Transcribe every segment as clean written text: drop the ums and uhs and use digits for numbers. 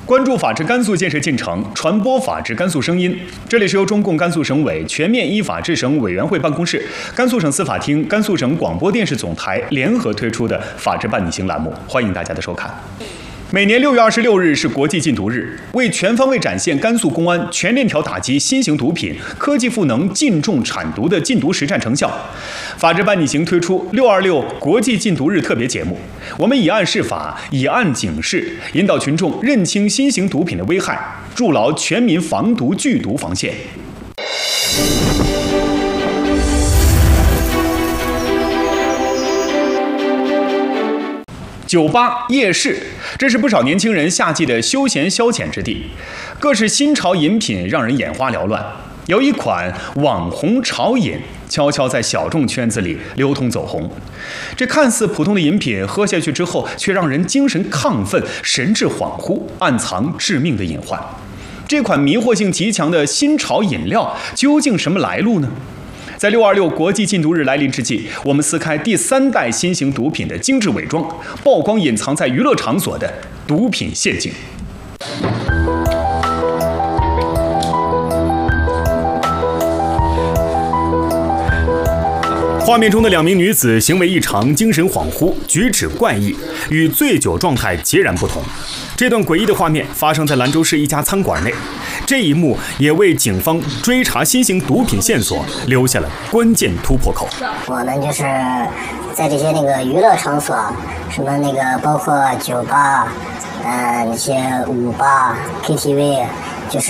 关注法治甘肃建设进程，传播法治甘肃声音。这里是由中共甘肃省委全面依法治省委员会办公室、甘肃省司法厅、甘肃省广播电视总台联合推出的法治伴你行栏目，欢迎大家的收看。每年6月26日是国际禁毒日，为全方位展现甘肃公安全链条打击新型毒品、科技赋能禁重铲毒的禁毒实战成效，法治伴你行推出626国际禁毒日特别节目。我们以案释法，以案警示，引导群众认清新型毒品的危害，筑牢全民防毒拒毒防线。酒吧、夜市，这是不少年轻人夏季的休闲消遣之地。各式新潮饮品让人眼花缭乱，有一款网红潮饮悄悄在小众圈子里流通走红。这看似普通的饮品，喝下去之后却让人精神亢奋、神志恍惚，暗藏致命的隐患。这款迷惑性极强的新潮饮料究竟什么来路呢？在626国际禁毒日来临之际，我们撕开第3代新型毒品的精致伪装，曝光隐藏在娱乐场所的毒品陷阱。画面中的2名女子行为异常，精神恍惚，举止怪异，与醉酒状态截然不同。这段诡异的画面发生在兰州市一家餐馆内，这一幕也为警方追查新型毒品线索留下了关键突破口。 我们就是在这些娱乐场所，什么包括酒吧，那些舞吧、KTV，就是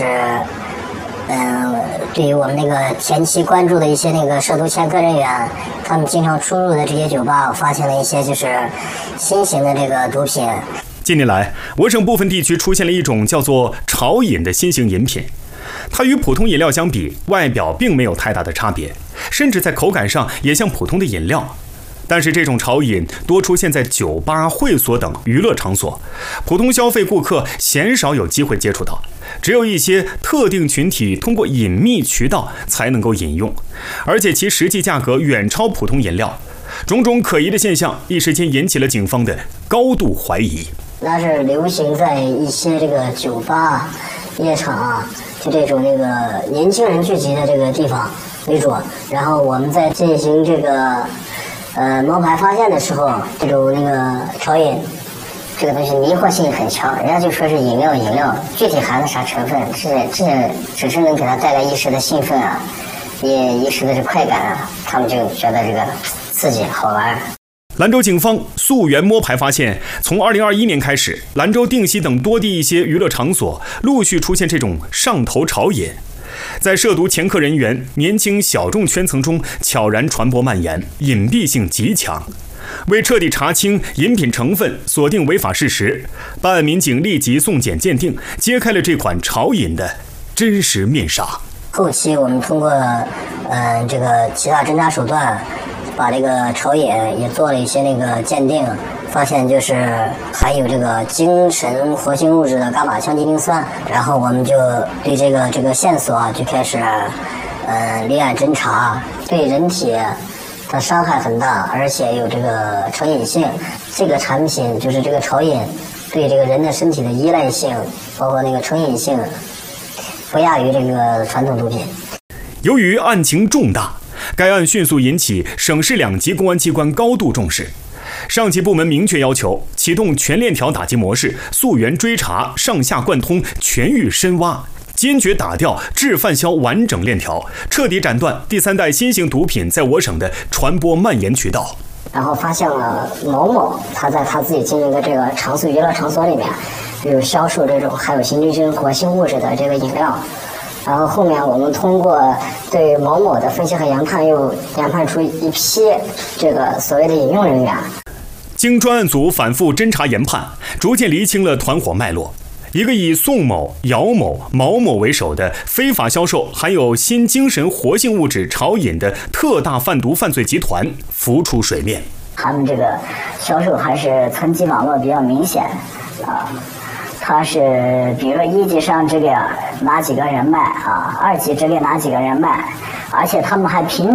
对于我们前期关注的一些涉毒前科人员，他们经常出入的这些酒吧，我发现了一些就是新型的毒品。 近年来，我省部分地区出现了一种叫做潮饮的新型饮品，它与普通饮料相比，外表并没有太大的差别，甚至在口感上也像普通的饮料。但是这种潮饮多出现在酒吧、会所等娱乐场所，普通消费顾客鲜少有机会接触到，只有一些特定群体通过隐秘渠道才能够饮用，而且其实际价格远超普通饮料。种种可疑的现象一时间引起了警方的高度怀疑。 那是流行在一些酒吧、夜场，就这种年轻人聚集的地方为主。然后我们在进行摸排发现的时候，这种潮饮这个东西迷惑性很强，人家就说是饮料，具体含的啥成分，这只是能给他带来一时的兴奋啊，也一时的快感啊，他们就觉得刺激好玩。 兰州警方溯源摸排发现，从2021年开始，兰州、定西等多地一些娱乐场所陆续出现这种上头潮饮，在涉毒前科人员、年轻小众圈层中悄然传播蔓延，隐蔽性极强。为彻底查清饮品成分，锁定违法事实，办案民警立即送检鉴定，揭开了这款潮饮的真实面纱。 后期我们通过其他侦查手段，把潮饮也做了一些鉴定，发现就是含有精神活性物质的伽马羟基丁酸。然后我们就对这个线索就开始立案侦查，对人体的伤害很大，而且有成瘾性。这个产品就是潮饮对人的身体的依赖性，包括成瘾性，不亚于传统毒品。 由于案情重大，该案迅速引起省市2级公安机关高度重视，上级部门明确要求启动全链条打击模式，溯源追查，上下贯通，全域深挖，坚决打掉制贩销完整链条，彻底斩断第3代新型毒品在我省的传播蔓延渠道。 然后发现了某某他在他自己经营的场所娱乐场所里面有销售这种含有新精活性物质的饮料。然后后面我们通过对某某的分析和研判，又研判出一批所谓的饮用人员。 经专案组反复侦查研判，逐渐厘清了团伙脉络。一个以宋某、姚某、毛某为首的非法销售含有新精神活性物质潮饮的特大贩毒犯罪集团浮出水面。 他们销售还是层级网络比较明显啊。他是比如说1级上哪几个人卖啊，2级哪几个人卖，而且他们还